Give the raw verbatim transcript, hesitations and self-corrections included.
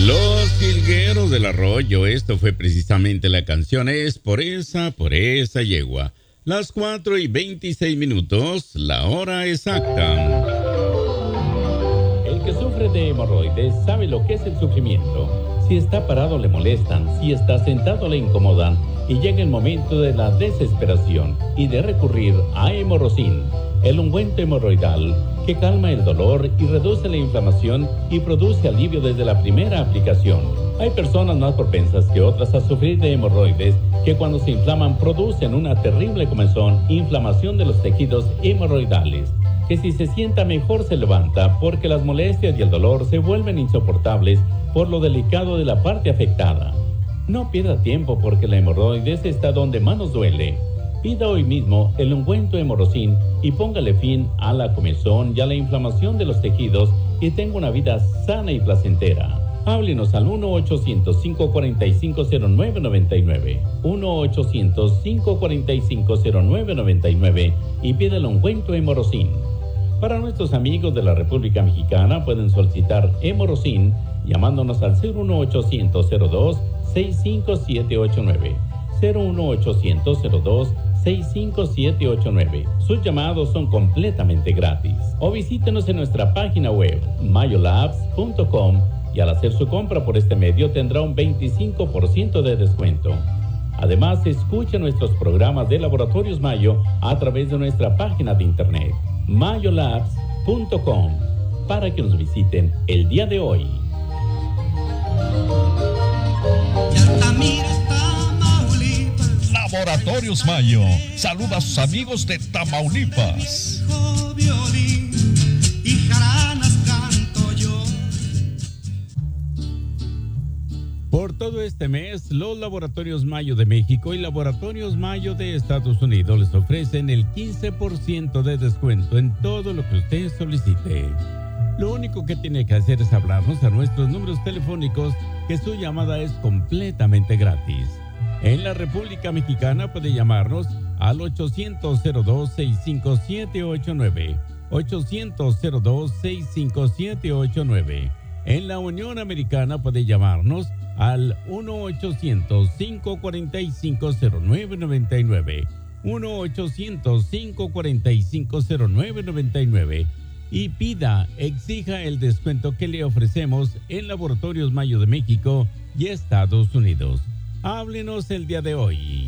Los Jilgueros del Arroyo, esto fue precisamente la canción, es por esa, por esa yegua. Las cuatro y veintiséis minutos, la hora exacta. El que sufre de hemorroides sabe lo que es el sufrimiento. Si está parado le molestan, si está sentado le incomodan y llega el momento de la desesperación y de recurrir a Hemorrocin, el ungüento hemorroidal que calma el dolor y reduce la inflamación y produce alivio desde la primera aplicación. Hay personas más propensas que otras a sufrir de hemorroides que cuando se inflaman producen una terrible comezón, inflamación de los tejidos hemorroidales, que si se sienta mejor se levanta porque las molestias y el dolor se vuelven insoportables por lo delicado de la parte afectada. No pierda tiempo porque la hemorroides está donde más nos duele. Pida hoy mismo el ungüento Hemorrocin y póngale fin a la comezón y a la inflamación de los tejidos y tenga una vida sana y placentera. Háblenos al uno ochocientos, cinco cuatro cinco, cero nueve nueve nueve, uno ochocientos, cinco cuatro cinco, cero nueve nueve nueve y pida el ungüento Hemorrocin. Para nuestros amigos de la República Mexicana pueden solicitar Hemorrocin llamándonos al cero uno ochocientos, cero dos, seis cinco siete ocho nueve, cero uno ochocientos, cero dos, seis cinco siete ocho nueve. Sus llamados son completamente gratis. O visítenos en nuestra página web mayolabs punto com y al hacer su compra por este medio tendrá un veinticinco por ciento de descuento. Además, escuche nuestros programas de Laboratorios Mayo a través de nuestra página de internet mayolabs punto com para que nos visiten el día de hoy. Laboratorios Mayo saluda a sus amigos de Tamaulipas. Por todo este mes, los Laboratorios Mayo de México y Laboratorios Mayo de Estados Unidos les ofrecen el quince por ciento de descuento en todo lo que usted solicite. Lo único que tiene que hacer es hablarnos a nuestros números telefónicos, que su llamada es completamente gratis. En la República Mexicana puede llamarnos al ochocientos, cero dos, seis cinco siete ocho nueve, ochocientos, cero dos, seis cinco siete ocho nueve. En la Unión Americana puede llamarnos al uno ochocientos, cinco cuatro cinco, cero nueve nueve nueve, uno ochocientos, cinco cuatro cinco, cero nueve nueve nueve y pida, exija el descuento que le ofrecemos en Laboratorios Mayo de México y Estados Unidos. Háblenos el día de hoy.